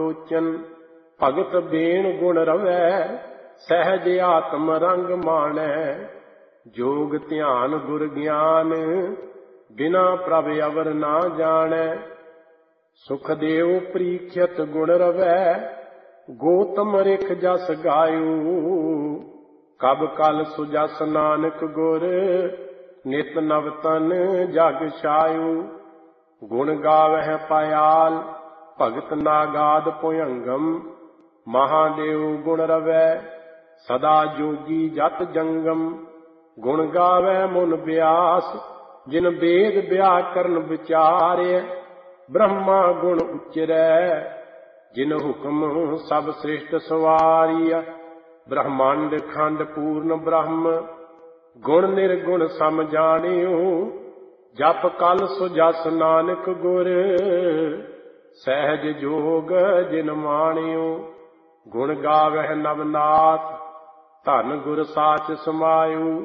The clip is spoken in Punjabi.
ਲੋਚਨ ਭਗਤ ਬੇਣ ਗੁਣ ਰਵੈ ਸਹਿਜ ਆਤਮ ਰੰਗ ਮਾਣੈ ਜੋਗ ਧਿਆਨ ਗੁਰ ਗਿਆਨ ਬਿਨਾ ਪ੍ਰਭ ਅਵਰ ਨਾ ਜਾਣੈ ਸੁਖਦੇਵ ਪ੍ਰੀਖਿਅਤ ਗੁਣ ਰਵੈ ਗੋਤਮ ਰਿਖ ਜਸ ਗਾਇਓ ਕਬ ਕਲ ਸੁਜਸ ਨਾਨਕ ਗੁਰ ਨਿਤ ਨਵ ਤਨ ਜਗ ਛਾਇਓ ਗੁਣ ਗਾਵਹਿ ਪਾਇਆਲ ਭਗਤ ਨਾਗਾਦ ਭੁਯੰਗਮ ਮਹਾਦੇਵ ਗੁਣ ਰਵੈ ਸਦਾ ਜੋਗੀ ਜਤ ਜੰਗਮ ਗੁਣ ਗਾਵੈ ਮੁਨ ਬਿਆਸ ਜਿਨ ਬੇਦ ਬਿਆਕਰਨ ਵਿਚਾਰਿਆ ਬ੍ਰਹਮਾ ਗੁਣ ਉਚਰੈ ਜਿਨ ਹੁਕਮ ਸਭ ਸ੍ਰਿਸ਼ਟ ਸਵਾਰੀਆ ਬ੍ਰਹਮੰਡ ਖੰਡ ਪੂਰਨ ਬ੍ਰਹਮ ਗੁਣ ਨਿਰਗੁਣ ਸਮ ਜਾਣਿਓ ਜਪ ਕਲ ਸੋ ਜਸ ਨਾਨਕ ਗੁਰ ਸਹਿਜ ਜੋਗ ਜਿਨ ਮਾਣਿਓ ਗੁਣ ਗਾਵਹਿ ਨਵਨਾਥ ਧਨ ਗੁਰ ਸਾਚ ਸਮਾਇਓ